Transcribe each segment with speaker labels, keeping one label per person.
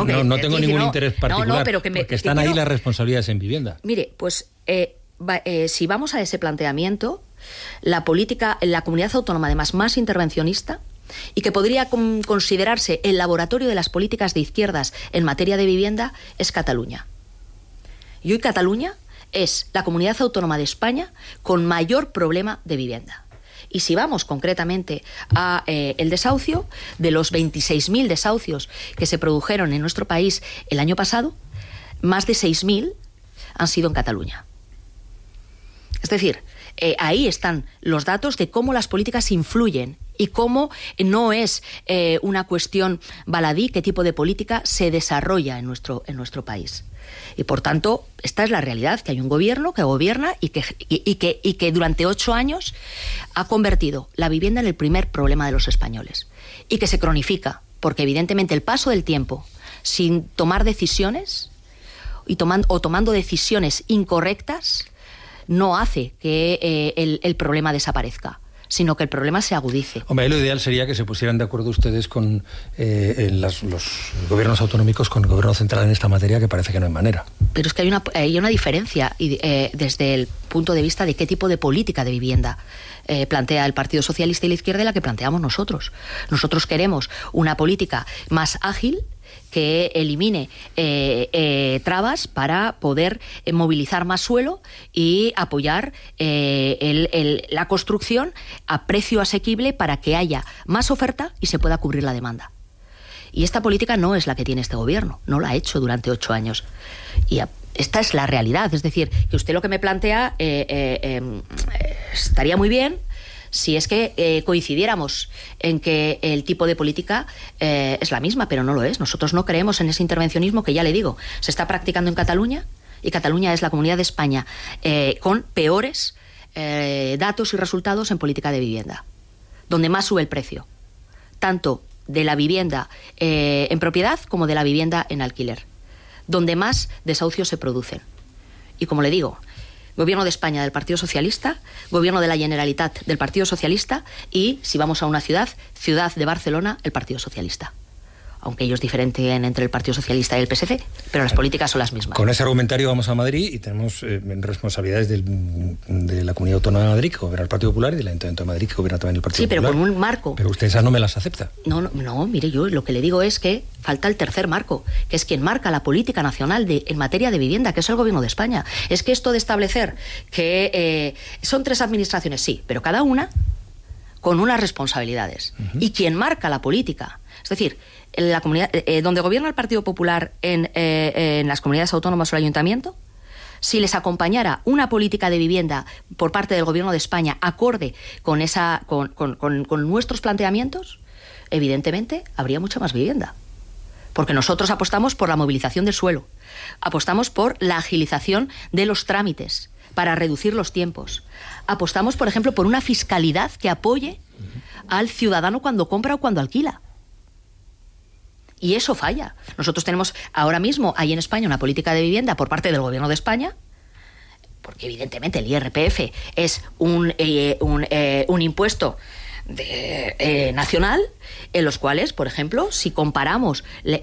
Speaker 1: No tengo ningún interés particular,
Speaker 2: pero
Speaker 1: porque están ahí las responsabilidades en vivienda.
Speaker 2: Mire, pues si vamos a ese planteamiento, la comunidad autónoma además más intervencionista y que podría considerarse el laboratorio de las políticas de izquierdas en materia de vivienda es Cataluña. Y hoy Cataluña es la comunidad autónoma de España con mayor problema de vivienda. Y si vamos concretamente a el desahucio, de los 26.000 desahucios que se produjeron en nuestro país el año pasado, más de 6.000 han sido en Cataluña. Es decir, ahí están los datos de cómo las políticas influyen y cómo no es una cuestión baladí qué tipo de política se desarrolla en nuestro país. Y por tanto, esta es la realidad, que hay un gobierno que gobierna y que durante 8 años ha convertido la vivienda en el primer problema de los españoles. Y que se cronifica, porque evidentemente el paso del tiempo sin tomar decisiones tomando decisiones incorrectas no hace que el problema desaparezca, sino que el problema se agudice.
Speaker 1: Hombre, lo ideal sería que se pusieran de acuerdo ustedes con los gobiernos autonómicos con el gobierno central en esta materia, que parece que no hay manera.
Speaker 2: Pero es que hay una diferencia desde el punto de vista de qué tipo de política de vivienda plantea el Partido Socialista y la izquierda y la que planteamos nosotros. Nosotros queremos una política más ágil, que elimine trabas para poder movilizar más suelo y apoyar la construcción a precio asequible para que haya más oferta y se pueda cubrir la demanda. Y esta política no es la que tiene este gobierno, no la ha hecho durante 8 años. Y esta es la realidad, es decir, que usted lo que me plantea estaría muy bien si es que coincidiéramos en que el tipo de política es la misma, pero no lo es. Nosotros no creemos en ese intervencionismo que, ya le digo, se está practicando en Cataluña, y Cataluña es la comunidad de España con peores datos y resultados en política de vivienda, donde más sube el precio, tanto de la vivienda en propiedad como de la vivienda en alquiler, donde más desahucios se producen. Y como le digo, Gobierno de España del Partido Socialista, Gobierno de la Generalitat del Partido Socialista y, si vamos a una ciudad de Barcelona, el Partido Socialista. Aunque ellos diferencien entre el Partido Socialista y el PSC, pero las políticas son las mismas.
Speaker 1: Con ese argumentario vamos a Madrid y tenemos responsabilidades de la Comunidad Autónoma de Madrid, que gobierna el Partido Popular, y del Ayuntamiento de Madrid, que gobierna también el Partido Popular.
Speaker 2: Sí, pero con un marco.
Speaker 1: Pero usted esas no me las acepta.
Speaker 2: No, mire, yo lo que le digo es que falta el tercer marco, que es quien marca la política nacional en materia de vivienda, que es el Gobierno de España. Es que esto de establecer que son 3 administraciones, sí, pero cada una con unas responsabilidades. Uh-huh. Y quien marca la política, es decir, la comunidad donde gobierna el Partido Popular en las comunidades autónomas o el ayuntamiento, si les acompañara una política de vivienda por parte del Gobierno de España acorde con nuestros planteamientos, evidentemente habría mucha más vivienda. Porque nosotros apostamos por la movilización del suelo, apostamos por la agilización de los trámites para reducir los tiempos, apostamos, por ejemplo, por una fiscalidad que apoye al ciudadano cuando compra o cuando alquila. Y eso falla. Nosotros tenemos ahora mismo, hay en España, una política de vivienda por parte del Gobierno de España, porque evidentemente el IRPF es un impuesto nacional, en los cuales, por ejemplo, si comparamos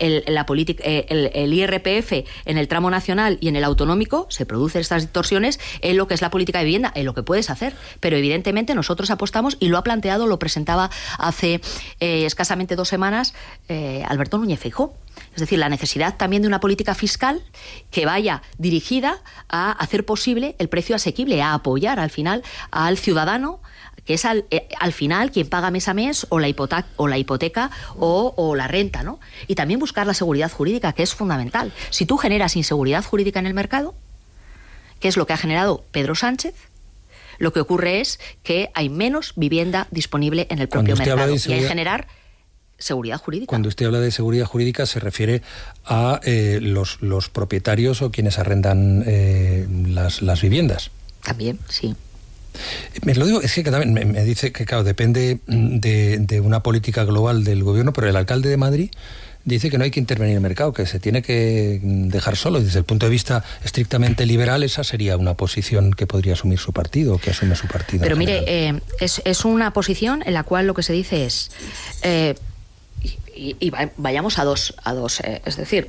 Speaker 2: el IRPF en el tramo nacional y en el autonómico, se producen estas distorsiones en lo que es la política de vivienda, en lo que puedes hacer. Pero evidentemente nosotros apostamos, y lo presentaba hace escasamente 2 semanas Alberto Núñez Feijóo. Es decir, la necesidad también de una política fiscal que vaya dirigida a hacer posible el precio asequible, a apoyar al final al ciudadano, que es al final quien paga mes a mes o la hipoteca o la renta, ¿no? Y también buscar la seguridad jurídica, que es fundamental. Si tú generas inseguridad jurídica en el mercado, que es lo que ha generado Pedro Sánchez, lo que ocurre es que hay menos vivienda disponible en el propio mercado. Y hay que generar seguridad jurídica.
Speaker 1: Cuando usted habla de seguridad jurídica, se refiere a los propietarios o quienes arrendan las viviendas.
Speaker 2: También, sí.
Speaker 1: Me lo digo, es que también me dice que, claro, depende de una política global del gobierno, pero el alcalde de Madrid dice que no hay que intervenir en el mercado, que se tiene que dejar solo. Y desde el punto de vista estrictamente liberal, esa sería una posición que podría asumir su partido, o que asume su partido.
Speaker 2: Pero mire, es una posición en la cual lo que se dice es... Y vayamos a dos, es decir,